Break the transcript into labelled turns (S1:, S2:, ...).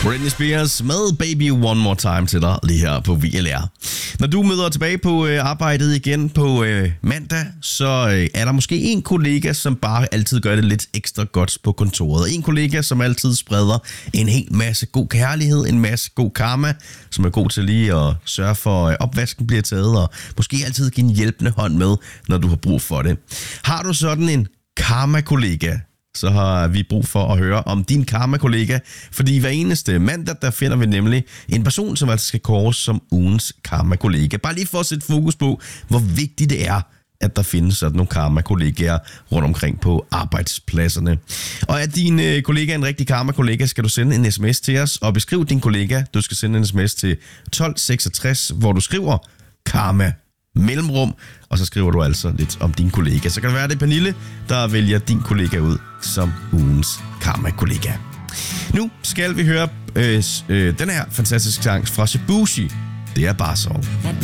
S1: Britney Spears med Baby One More Time til dig lige her på VLR. Når du møder tilbage på arbejdet igen på mandag, så er der måske en kollega, som bare altid gør det lidt ekstra godt på kontoret. En kollega, som altid spreder en hel masse god kærlighed, en masse god karma, som er god til lige at sørge for, at opvasken bliver taget, og måske altid give en hjælpende hånd med, når du har brug for det. Har du sådan en karma-kollega, så har vi brug for at høre om din karma-kollega, fordi hver eneste mandag, der finder vi nemlig en person, som altså skal kåres som ugens karma-kollega. Bare lige for at sætte fokus på, hvor vigtigt det er, at der findes sådan nogle karma-kollegaer rundt omkring på arbejdspladserne. Og er din kollega en rigtig karma-kollega, skal du sende en sms til os og beskriv din kollega. Du skal sende en sms til 1266, hvor du skriver karma mellemrum, og så skriver du altså lidt om din kollega. Så kan det være, det er Pernille, der vælger din kollega ud som ugens karma-kollega. Nu skal vi høre den her fantastiske sang fra Shibushi. Det er bare så.